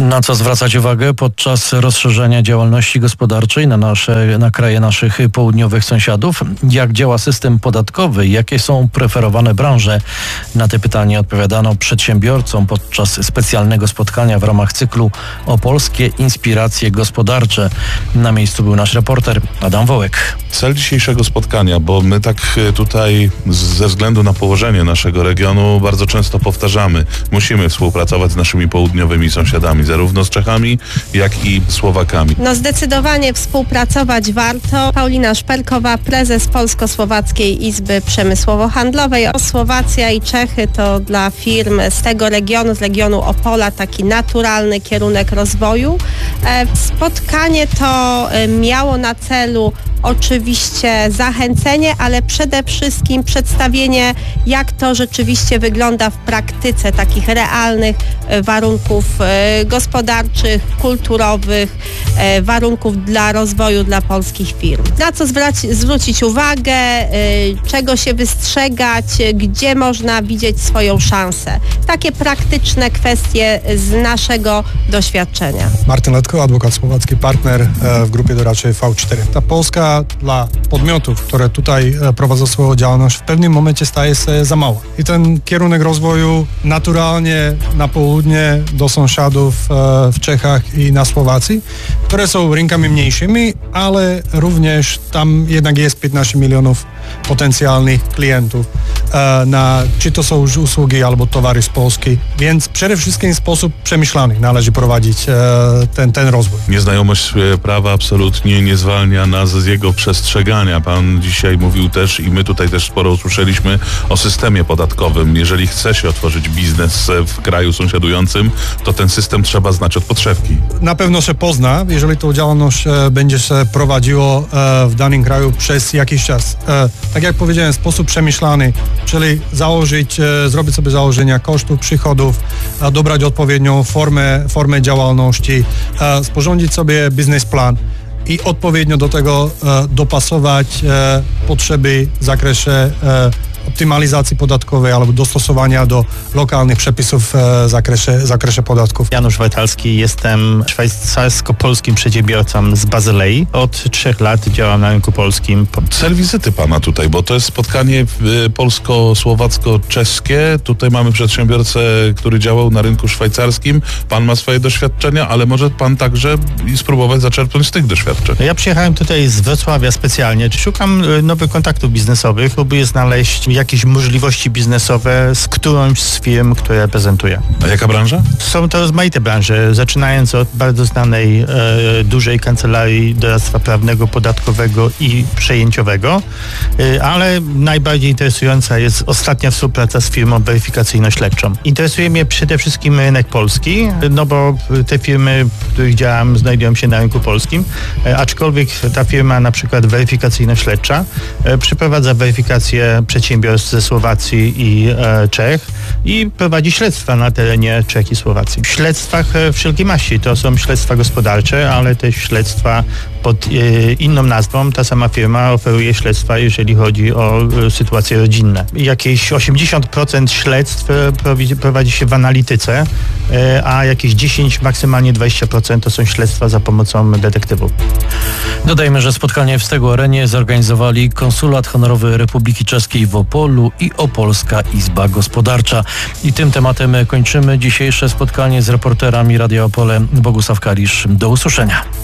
Na co zwracać uwagę podczas rozszerzenia działalności gospodarczej na kraje naszych południowych sąsiadów? Jak działa system podatkowy? Jakie są preferowane branże? Na te pytania odpowiadano przedsiębiorcom podczas specjalnego spotkania w ramach cyklu Opolskie Inspiracje Gospodarcze. Na miejscu był nasz reporter Adam Wołek. Cel dzisiejszego spotkania, bo my tak tutaj ze względu na położenie naszego regionu bardzo często powtarzamy, musimy współpracować z naszymi południowymi sąsiadami, zarówno z Czechami, jak i Słowakami. No zdecydowanie współpracować warto. Paulina Szperkowa, prezes Polsko-Słowackiej Izby Przemysłowo-Handlowej. Słowacja i Czechy to dla firm z tego regionu, z regionu Opola, taki naturalny kierunek rozwoju. Spotkanie to miało na celu oczywiście zachęcenie, ale przede wszystkim przedstawienie, jak to rzeczywiście wygląda w praktyce, takich realnych warunków gospodarczych, kulturowych, warunków dla rozwoju dla polskich firm. Na co zwrócić uwagę, czego się wystrzegać, gdzie można widzieć swoją szansę. Takie praktyczne kwestie z naszego doświadczenia. Martin Letko, adwokat słowacki, partner w grupie doradczej V4. Ta Polska dla podmiotów, które tutaj prowadzą swoją działalność, w pewnym momencie staje się za mała. I ten kierunek rozwoju naturalnie na południe do sąsiadów w Czechach i na Słowacji, które są rynkami mniejszymi, ale również tam jednak jest 15 milionów potencjalnych klientów czy to są usługi albo towary z Polski, więc przede wszystkim w sposób przemyślany należy prowadzić ten rozwój. Nieznajomość prawa absolutnie nie zwalnia nas z jego przestrzegania. Pan dzisiaj mówił też i my tutaj też sporo usłyszeliśmy o systemie podatkowym. Jeżeli chce się otworzyć biznes w kraju sąsiadującym, to ten system trzeba znać od podszewki. Na pewno się pozna, jeżeli tą działalność będzie się prowadziło w danym kraju przez jakiś czas. Tak jak powiedziałem, w sposób przemyślany, czyli zrobić sobie założenia kosztów, przychodów, dobrać odpowiednią formę działalności, sporządzić sobie biznesplan i odpowiednio do tego dopasować potrzeby w zakresie optymalizacji podatkowej albo dostosowania do lokalnych przepisów w zakresie podatków. Janusz Wojtalski, jestem szwajcarsko-polskim przedsiębiorcą z Bazylei. Od 3 lat działam na rynku polskim. Cel wizyty pana tutaj, bo to jest spotkanie polsko-słowacko-czeskie. Tutaj mamy przedsiębiorcę, który działał na rynku szwajcarskim. Pan ma swoje doświadczenia, ale może pan także spróbować zaczerpnąć z tych doświadczeń. Ja przyjechałem tutaj z Wrocławia specjalnie. Szukam nowych kontaktów biznesowych, próbuję znaleźć jakieś możliwości biznesowe z którąś z firm, które reprezentuję. A jaka branża? Są to rozmaite branże, zaczynając od bardzo znanej, dużej kancelarii doradztwa prawnego, podatkowego i przejęciowego, ale najbardziej interesująca jest ostatnia współpraca z firmą weryfikacyjno-śledczą. Interesuje mnie przede wszystkim rynek polski, no bo te firmy, w których działam, znajdują się na rynku polskim, aczkolwiek ta firma, na przykład weryfikacyjno-śledcza, przeprowadza weryfikację przedsiębiorstw ze Słowacji i Czech i prowadzi śledztwa na terenie Czech i Słowacji. W śledztwach wszelkiej maści, to są śledztwa gospodarcze, ale też śledztwa pod inną nazwą. Ta sama firma oferuje śledztwa, jeżeli chodzi o sytuacje rodzinne. Jakieś 80% śledztw prowadzi się w analityce, a jakieś 10, maksymalnie 20% to są śledztwa za pomocą detektywów. Dodajmy, że spotkanie w Stegu Arenie zorganizowali Konsulat Honorowy Republiki Czeskiej w Opolu i Opolska Izba Gospodarcza. I tym tematem kończymy dzisiejsze spotkanie z reporterami Radia Opole. Bogusław Kalisz. Do usłyszenia.